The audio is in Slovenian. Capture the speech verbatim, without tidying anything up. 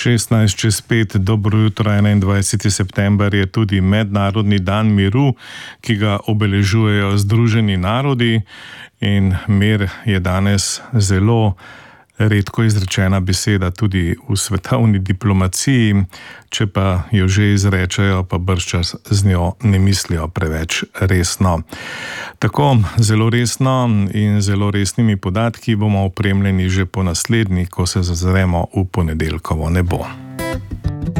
šestnajst čez pet, dobro jutro, enaindvajseti september je tudi Mednarodni dan miru, ki ga obeležujejo Združeni narodi, in mir je danes zelo redko izrečena beseda tudi v svetovni diplomaciji, če pa jo že izrečejo, pa bržčas z njo ne mislijo preveč resno. Tako zelo resno in zelo resnimi podatki bomo opremljeni že po naslednji, ko se zazremo v ponedeljkovo nebo.